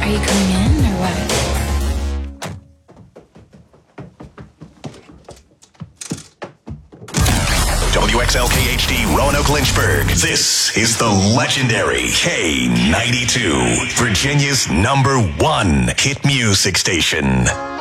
Are you coming in or what? WXLKHD Roanoke Lynchburg. This is the legendary K92, Virginia's #1 hit music station.